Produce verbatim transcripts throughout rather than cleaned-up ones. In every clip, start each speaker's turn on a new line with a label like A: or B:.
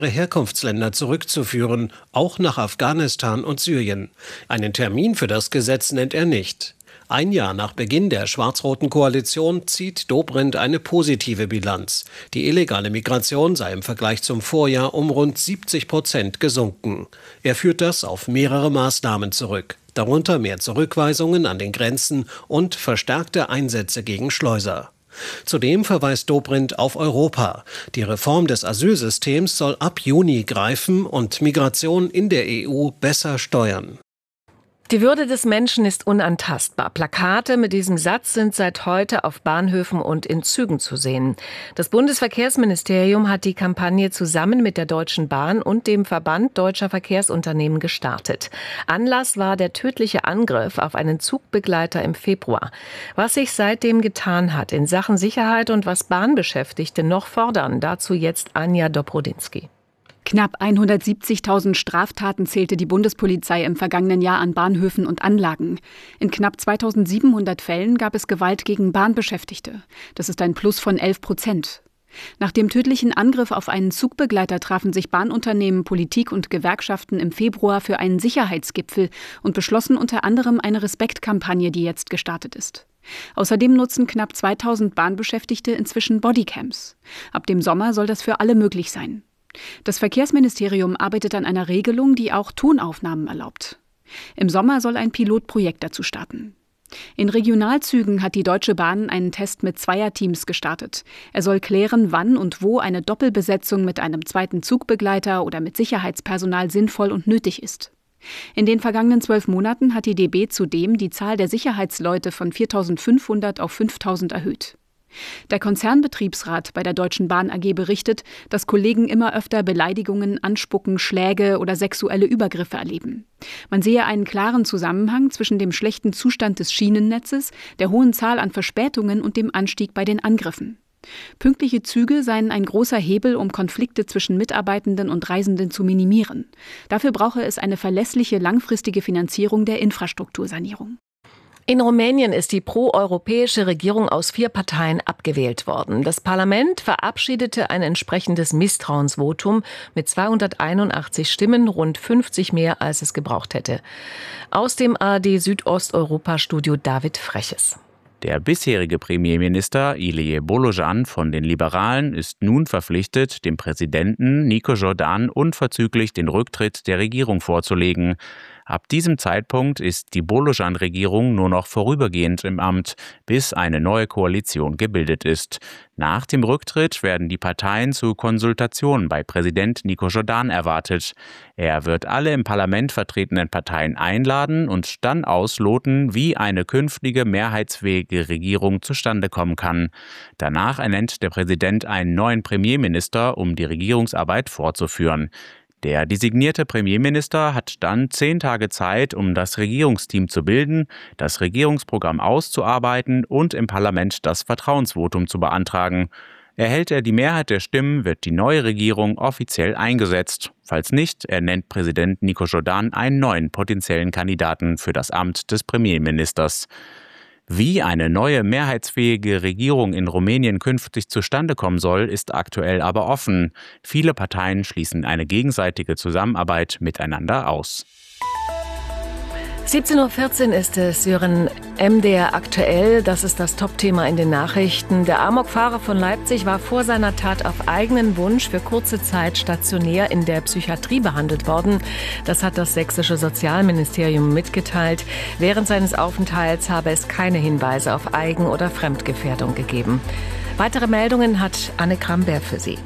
A: Herkunftsländer zurückzuführen, auch nach Afghanistan und Syrien. Einen Termin für das Gesetz nennt er nicht. Ein Jahr nach Beginn der schwarz-roten Koalition zieht Dobrindt eine positive Bilanz. Die illegale Migration sei im Vergleich zum Vorjahr um rund siebzig Prozent gesunken. Er führt das auf mehrere Maßnahmen zurück, darunter mehr Zurückweisungen an den Grenzen und verstärkte Einsätze gegen Schleuser. Zudem verweist Dobrindt auf Europa. Die Reform des Asylsystems soll ab Juni greifen und Migration in der E U besser steuern.
B: Die Würde des Menschen ist unantastbar. Plakate mit diesem Satz sind seit heute auf Bahnhöfen und in Zügen zu sehen. Das Bundesverkehrsministerium hat die Kampagne zusammen mit der Deutschen Bahn und dem Verband Deutscher Verkehrsunternehmen gestartet. Anlass war der tödliche Angriff auf einen Zugbegleiter im Februar. Was sich seitdem getan hat in Sachen Sicherheit und was Bahnbeschäftigte noch fordern, dazu jetzt Anja Dobrodinsky.
C: Knapp hundertsiebzigtausend Straftaten zählte die Bundespolizei im vergangenen Jahr an Bahnhöfen und Anlagen. In knapp zweitausendsiebenhundert Fällen gab es Gewalt gegen Bahnbeschäftigte. Das ist ein Plus von elf Prozent. Nach dem tödlichen Angriff auf einen Zugbegleiter trafen sich Bahnunternehmen, Politik und Gewerkschaften im Februar für einen Sicherheitsgipfel und beschlossen unter anderem eine Respektkampagne, die jetzt gestartet ist. Außerdem nutzen knapp zweitausend Bahnbeschäftigte inzwischen Bodycams. Ab dem Sommer soll das für alle möglich sein. Das Verkehrsministerium arbeitet an einer Regelung, die auch Tonaufnahmen erlaubt. Im Sommer soll ein Pilotprojekt dazu starten. In Regionalzügen hat die Deutsche Bahn einen Test mit Zweierteams gestartet. Er soll klären, wann und wo eine Doppelbesetzung mit einem zweiten Zugbegleiter oder mit Sicherheitspersonal sinnvoll und nötig ist. In den vergangenen zwölf Monaten hat die D B zudem die Zahl der Sicherheitsleute von viertausendfünfhundert auf fünftausend erhöht. Der Konzernbetriebsrat bei der Deutschen Bahn A G berichtet, dass Kollegen immer öfter Beleidigungen, Anspucken, Schläge oder sexuelle Übergriffe erleben. Man sehe einen klaren Zusammenhang zwischen dem schlechten Zustand des Schienennetzes, der hohen Zahl an Verspätungen und dem Anstieg bei den Angriffen. Pünktliche Züge seien ein großer Hebel, um Konflikte zwischen Mitarbeitenden und Reisenden zu minimieren. Dafür brauche es eine verlässliche, langfristige Finanzierung der Infrastruktursanierung.
B: In Rumänien ist die proeuropäische Regierung aus vier Parteien abgewählt worden. Das Parlament verabschiedete ein entsprechendes Misstrauensvotum mit zweihunderteinundachtzig Stimmen, rund fünfzig mehr, als es gebraucht hätte. Aus dem A R D Südosteuropa-Studio David Freches.
D: Der bisherige Premierminister Ilie Bolojan von den Liberalen ist nun verpflichtet, dem Präsidenten Nico Jordan unverzüglich den Rücktritt der Regierung vorzulegen. Ab diesem Zeitpunkt ist die Bolojan-Regierung nur noch vorübergehend im Amt, bis eine neue Koalition gebildet ist. Nach dem Rücktritt werden die Parteien zu Konsultationen bei Präsident Nico Jordan erwartet. Er wird alle im Parlament vertretenen Parteien einladen und dann ausloten, wie eine künftige mehrheitsfähige Regierung zustande kommen kann. Danach ernennt der Präsident einen neuen Premierminister, um die Regierungsarbeit fortzuführen. Der designierte Premierminister hat dann zehn Tage Zeit, um das Regierungsteam zu bilden, das Regierungsprogramm auszuarbeiten und im Parlament das Vertrauensvotum zu beantragen. Erhält er die Mehrheit der Stimmen, wird die neue Regierung offiziell eingesetzt. Falls nicht, ernennt Präsident Nico Jordan einen neuen potenziellen Kandidaten für das Amt des Premierministers. Wie eine neue mehrheitsfähige Regierung in Rumänien künftig zustande kommen soll, ist aktuell aber offen. Viele Parteien schließen eine gegenseitige Zusammenarbeit miteinander aus.
B: siebzehn Uhr vierzehn ist es, Sie hören M D R aktuell, das ist das Topthema in den Nachrichten. Der Amokfahrer von Leipzig war vor seiner Tat auf eigenen Wunsch für kurze Zeit stationär in der Psychiatrie behandelt worden. Das hat das sächsische Sozialministerium mitgeteilt. Während seines Aufenthalts habe es keine Hinweise auf Eigen- oder Fremdgefährdung gegeben. Weitere Meldungen hat Anne Kramberg für Sie.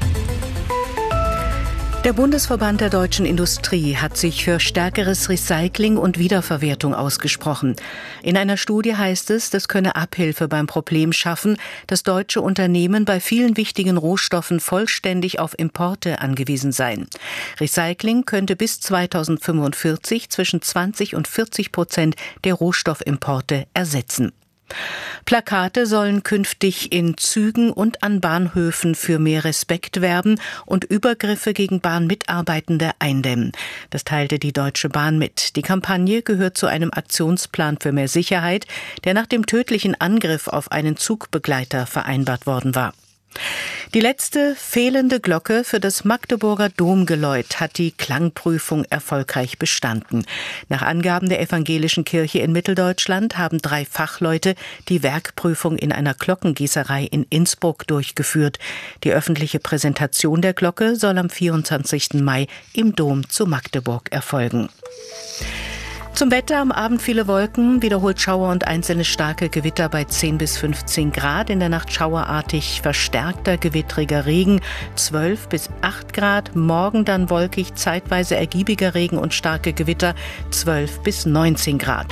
E: Der Bundesverband der deutschen Industrie hat sich für stärkeres Recycling und Wiederverwertung ausgesprochen. In einer Studie heißt es, das könne Abhilfe beim Problem schaffen, dass deutsche Unternehmen bei vielen wichtigen Rohstoffen vollständig auf Importe angewiesen seien. Recycling könnte bis zweitausendfünfundvierzig zwischen zwanzig und vierzig Prozent der Rohstoffimporte ersetzen. Plakate sollen künftig in Zügen und an Bahnhöfen für mehr Respekt werben und Übergriffe gegen Bahnmitarbeitende eindämmen. Das teilte die Deutsche Bahn mit. Die Kampagne gehört zu einem Aktionsplan für mehr Sicherheit, der nach dem tödlichen Angriff auf einen Zugbegleiter vereinbart worden war. Die letzte fehlende Glocke für das Magdeburger Domgeläut hat die Klangprüfung erfolgreich bestanden. Nach Angaben der Evangelischen Kirche in Mitteldeutschland haben drei Fachleute die Werkprüfung in einer Glockengießerei in Innsbruck durchgeführt. Die öffentliche Präsentation der Glocke soll am vierundzwanzigsten Mai im Dom zu Magdeburg erfolgen. Zum Wetter: am Abend viele Wolken, wiederholt Schauer und einzelne starke Gewitter bei zehn bis fünfzehn Grad. In der Nacht schauerartig verstärkter gewittriger Regen, zwölf bis acht Grad. Morgen dann wolkig, zeitweise ergiebiger Regen und starke Gewitter, zwölf bis neunzehn Grad.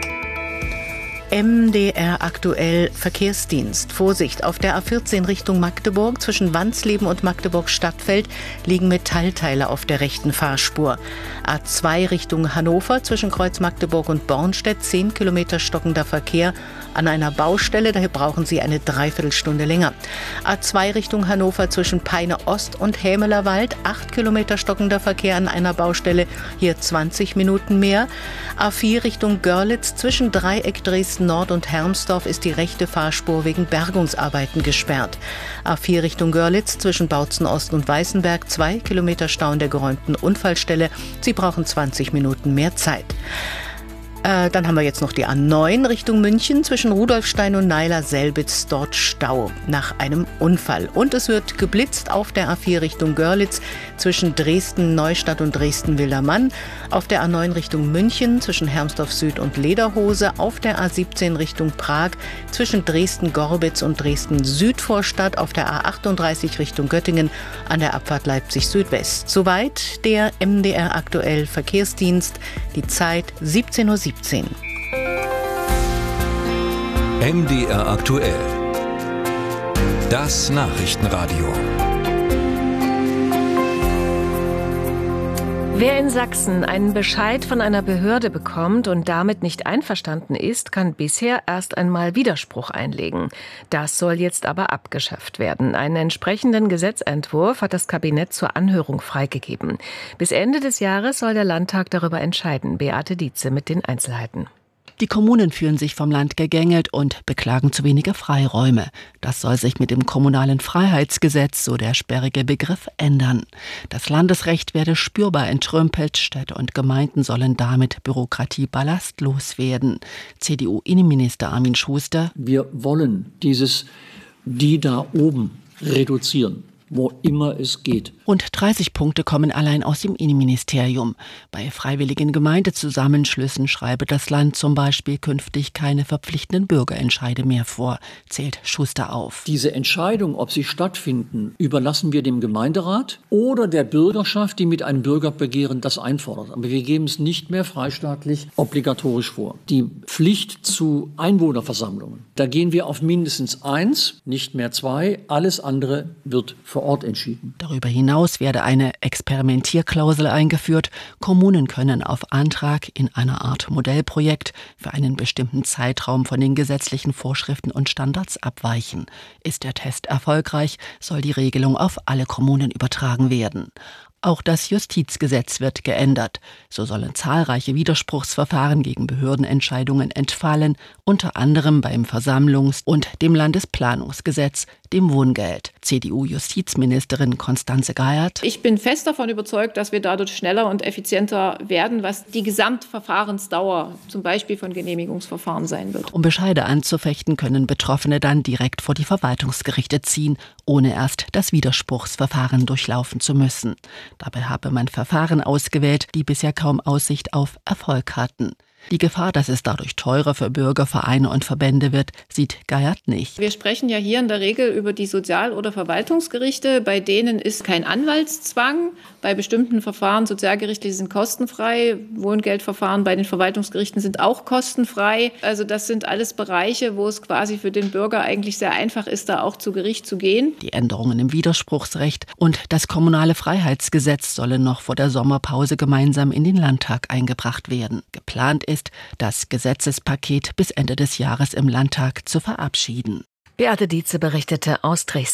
E: M D R aktuell Verkehrsdienst. Vorsicht, auf der A vierzehn Richtung Magdeburg zwischen Wandsleben und Magdeburg-Stadtfeld liegen Metallteile auf der rechten Fahrspur. A zwei Richtung Hannover zwischen Kreuz Magdeburg und Bornstedt, zehn Kilometer stockender Verkehr an einer Baustelle, daher brauchen Sie eine Dreiviertelstunde länger. A zwei Richtung Hannover zwischen Peine Ost und Hämelerwald, acht Kilometer stockender Verkehr an einer Baustelle, hier zwanzig Minuten mehr. A vier Richtung Görlitz zwischen Dreieck Dresden Nord und Hermsdorf ist die rechte Fahrspur wegen Bergungsarbeiten gesperrt. A vier Richtung Görlitz zwischen Bautzen Ost und Weißenberg, zwei Kilometer Stau an der geräumten Unfallstelle. Sie brauchen zwanzig Minuten mehr Zeit. Äh, dann haben wir jetzt noch die A neun Richtung München zwischen Rudolfstein und Neiler-Selbitz, dort Stau nach einem Unfall. Und es wird geblitzt auf der A vier Richtung Görlitz zwischen Dresden-Neustadt und Dresden-Wildermann, auf der A neun Richtung München zwischen Hermsdorf Süd und Lederhose, auf der A siebzehn Richtung Prag zwischen Dresden-Gorbitz und Dresden-Südvorstadt, auf der A achtunddreißig Richtung Göttingen an der Abfahrt Leipzig Südwest. Soweit der M D R aktuell Verkehrsdienst. Die Zeit siebzehn Uhr siebzehn.
F: M D R aktuell. Das Nachrichtenradio.
B: Wer in Sachsen einen Bescheid von einer Behörde bekommt und damit nicht einverstanden ist, kann bisher erst einmal Widerspruch einlegen. Das soll jetzt aber abgeschafft werden. Einen entsprechenden Gesetzentwurf hat das Kabinett zur Anhörung freigegeben. Bis Ende des Jahres soll der Landtag darüber entscheiden. Beate Dietze mit den Einzelheiten.
G: Die Kommunen fühlen sich vom Land gegängelt und beklagen zu wenige Freiräume. Das soll sich mit dem kommunalen Freiheitsgesetz, so der sperrige Begriff, ändern. Das Landesrecht werde spürbar entrümpelt, Städte und Gemeinden sollen damit Bürokratieballast loswerden. C D U-Innenminister Armin Schuster:
H: Wir wollen dieses die da oben reduzieren, wo immer es geht.
G: Rund dreißig Punkte kommen allein aus dem Innenministerium. Bei freiwilligen Gemeindezusammenschlüssen schreibe das Land zum Beispiel künftig keine verpflichtenden Bürgerentscheide mehr vor, zählt Schuster auf.
H: Diese Entscheidung, ob sie stattfinden, überlassen wir dem Gemeinderat oder der Bürgerschaft, die mit einem Bürgerbegehren das einfordert. Aber wir geben es nicht mehr freistaatlich obligatorisch vor. Die Pflicht zu Einwohnerversammlungen, da gehen wir auf mindestens eins, nicht mehr zwei. Alles andere wird vor Ort entschieden.
G: Darüber hinaus werde eine Experimentierklausel eingeführt. Kommunen können auf Antrag in einer Art Modellprojekt für einen bestimmten Zeitraum von den gesetzlichen Vorschriften und Standards abweichen. Ist der Test erfolgreich, soll die Regelung auf alle Kommunen übertragen werden. Auch das Justizgesetz wird geändert. So sollen zahlreiche Widerspruchsverfahren gegen Behördenentscheidungen entfallen, unter anderem beim Versammlungs- und dem Landesplanungsgesetz, dem Wohngeld. C D U-Justizministerin Constanze Geiert:
I: Ich bin fest davon überzeugt, dass wir dadurch schneller und effizienter werden, was die Gesamtverfahrensdauer zum Beispiel von Genehmigungsverfahren sein wird.
G: Um Bescheide anzufechten, können Betroffene dann direkt vor die Verwaltungsgerichte ziehen, ohne erst das Widerspruchsverfahren durchlaufen zu müssen. Dabei habe man Verfahren ausgewählt, die bisher kaum Aussicht auf Erfolg hatten. Die Gefahr, dass es dadurch teurer für Bürger, Vereine und Verbände wird, sieht Geiert nicht.
I: Wir sprechen ja hier in der Regel über die Sozial- oder Verwaltungsgerichte. Bei denen ist kein Anwaltszwang. Bei bestimmten Verfahren, sozialgerichtliche, sind kostenfrei. Wohngeldverfahren bei den Verwaltungsgerichten sind auch kostenfrei. Also das sind alles Bereiche, wo es quasi für den Bürger eigentlich sehr einfach ist, da auch zu Gericht zu gehen.
G: Die Änderungen im Widerspruchsrecht und das kommunale Freiheitsgesetz sollen noch vor der Sommerpause gemeinsam in den Landtag eingebracht werden. Geplant ist, das Gesetzespaket bis Ende des Jahres im Landtag zu verabschieden.
B: Beate Dietze berichtete aus Dresden.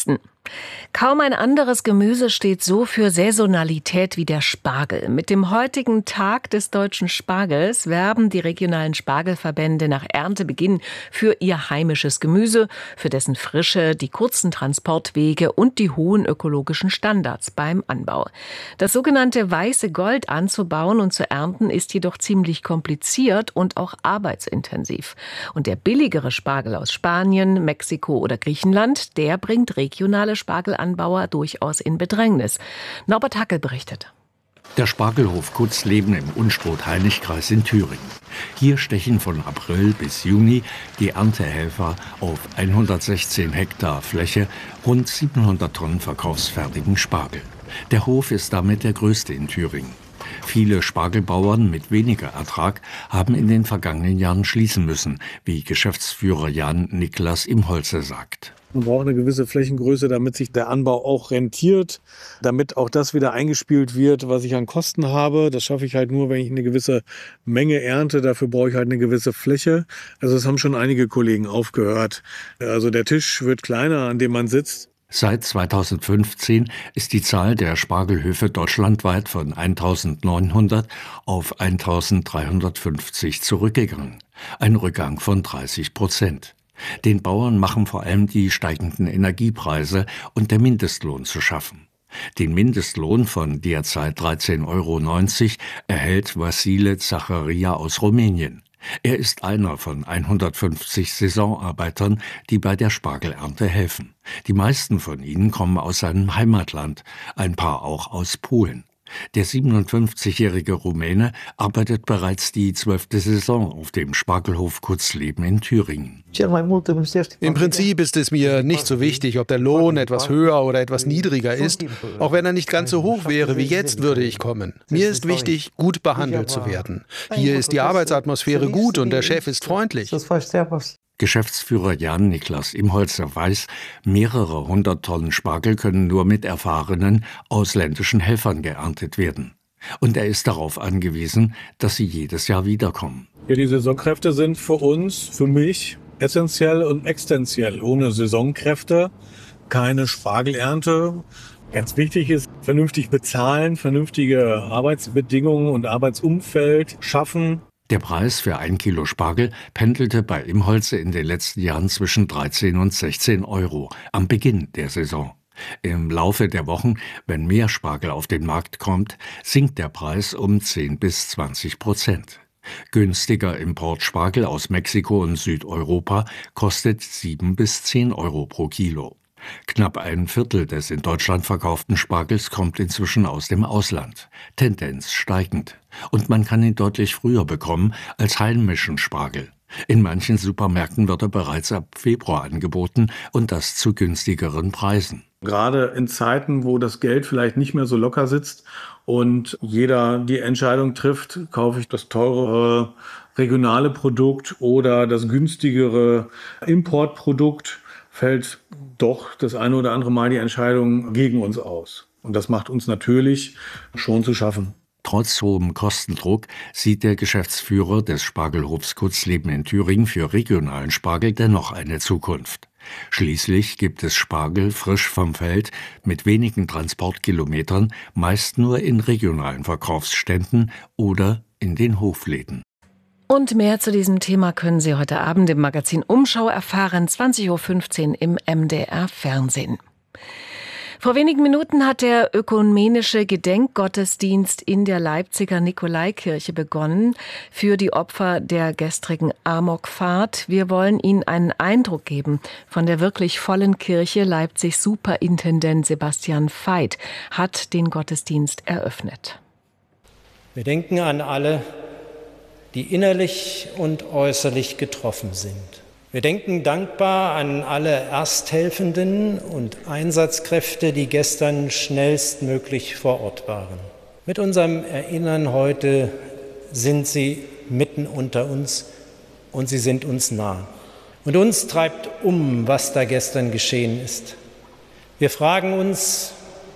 B: Kaum ein anderes Gemüse steht so für Saisonalität wie der Spargel. Mit dem heutigen Tag des deutschen Spargels werben die regionalen Spargelverbände nach Erntebeginn für ihr heimisches Gemüse, für dessen Frische, die kurzen Transportwege und die hohen ökologischen Standards beim Anbau. Das sogenannte weiße Gold anzubauen und zu ernten ist jedoch ziemlich kompliziert und auch arbeitsintensiv. Und der billigere Spargel aus Spanien, Mexiko oder Griechenland, der bringt regionale Spargelanbauer durchaus in Bedrängnis. Norbert Hackel berichtet.
J: Der Spargelhof Kutzleben im Unstrut-Heinig-Kreis in Thüringen. Hier stechen von April bis Juni die Erntehelfer auf hundertsechzehn Hektar Fläche rund siebenhundert Tonnen verkaufsfertigen Spargel. Der Hof ist damit der größte in Thüringen. Viele Spargelbauern mit weniger Ertrag haben in den vergangenen Jahren schließen müssen, wie Geschäftsführer Jan Niklas Imholze sagt.
K: Man braucht eine gewisse Flächengröße, damit sich der Anbau auch rentiert, damit auch das wieder eingespielt wird, was ich an Kosten habe. Das schaffe ich halt nur, wenn ich eine gewisse Menge ernte. Dafür brauche ich halt eine gewisse Fläche. Also das haben schon einige Kollegen aufgehört. Also der Tisch wird kleiner, an dem man sitzt.
J: Seit zweitausendfünfzehn ist die Zahl der Spargelhöfe deutschlandweit von eintausendneunhundert auf eintausenddreihundertfünfzig zurückgegangen. Ein Rückgang von dreißig Prozent. Den Bauern machen vor allem die steigenden Energiepreise und der Mindestlohn zu schaffen. Den Mindestlohn von derzeit dreizehn Euro neunzig erhält Vasile Zacharia aus Rumänien. Er ist einer von hundertfünfzig Saisonarbeitern, die bei der Spargelernte helfen. Die meisten von ihnen kommen aus seinem Heimatland, ein paar auch aus Polen. Der siebenundfünfzigjährige Rumäne arbeitet bereits die zwölfte Saison auf dem Spargelhof Kutzleben in Thüringen.
L: Im Prinzip ist es mir nicht so wichtig, ob der Lohn etwas höher oder etwas niedriger ist. Auch wenn er nicht ganz so hoch wäre wie jetzt, würde ich kommen. Mir ist wichtig, gut behandelt zu werden. Hier ist die Arbeitsatmosphäre gut und der Chef ist freundlich.
J: Geschäftsführer Jan Niklas Imholzer weiß, mehrere hundert Tonnen Spargel können nur mit erfahrenen ausländischen Helfern geerntet werden. Und er ist darauf angewiesen, dass sie jedes Jahr wiederkommen.
K: Ja, die Saisonkräfte sind für uns, für mich, essentiell und existenziell. Ohne Saisonkräfte keine Spargelernte. Ganz wichtig ist, vernünftig bezahlen, vernünftige Arbeitsbedingungen und Arbeitsumfeld schaffen.
J: Der Preis für ein Kilo Spargel pendelte bei Imholze in den letzten Jahren zwischen dreizehn und sechzehn Euro am Beginn der Saison. Im Laufe der Wochen, wenn mehr Spargel auf den Markt kommt, sinkt der Preis um zehn bis zwanzig Prozent. Günstiger Importspargel aus Mexiko und Südeuropa kostet sieben bis zehn Euro pro Kilo. Knapp ein Viertel des in Deutschland verkauften Spargels kommt inzwischen aus dem Ausland. Tendenz steigend. Und man kann ihn deutlich früher bekommen als heimischen Spargel. In manchen Supermärkten wird er bereits ab Februar angeboten und das zu günstigeren Preisen.
K: Gerade in Zeiten, wo das Geld vielleicht nicht mehr so locker sitzt und jeder die Entscheidung trifft, kaufe ich das teure regionale Produkt oder das günstigere Importprodukt, fällt doch das eine oder andere Mal die Entscheidung gegen uns aus. Und das macht uns natürlich schon zu schaffen.
J: Trotz hohem Kostendruck sieht der Geschäftsführer des Spargelhofs Kutzleben in Thüringen für regionalen Spargel dennoch eine Zukunft. Schließlich gibt es Spargel frisch vom Feld mit wenigen Transportkilometern, meist nur in regionalen Verkaufsständen oder in den Hofläden.
B: Und mehr zu diesem Thema können Sie heute Abend im Magazin Umschau erfahren, zwanzig Uhr fünfzehn im M D R Fernsehen. Vor wenigen Minuten hat der ökumenische Gedenkgottesdienst in der Leipziger Nikolaikirche begonnen für die Opfer der gestrigen Amokfahrt. Wir wollen Ihnen einen Eindruck geben von der wirklich vollen Kirche. Leipzigs Superintendent Sebastian Veit hat den Gottesdienst eröffnet.
M: Wir denken an alle, die innerlich und äußerlich getroffen sind. Wir denken dankbar an alle Ersthelfenden und Einsatzkräfte, die gestern schnellstmöglich vor Ort waren. Mit unserem Erinnern heute sind sie mitten unter uns und sie sind uns nah. Und uns treibt um, was da gestern geschehen ist. Wir fragen uns,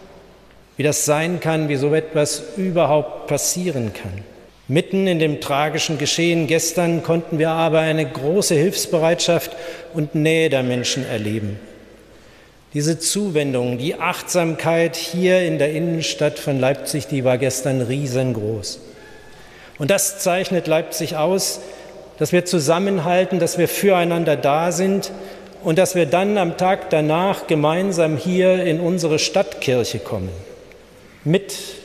M: wie das sein kann, wie so etwas überhaupt passieren kann. Mitten in dem tragischen Geschehen gestern konnten wir aber eine große Hilfsbereitschaft und Nähe der Menschen erleben. Diese Zuwendung, die Achtsamkeit hier in der Innenstadt von Leipzig, die war gestern riesengroß. Und das zeichnet Leipzig aus, dass wir zusammenhalten, dass wir füreinander da sind und dass wir dann am Tag danach gemeinsam hier in unsere Stadtkirche kommen. Mit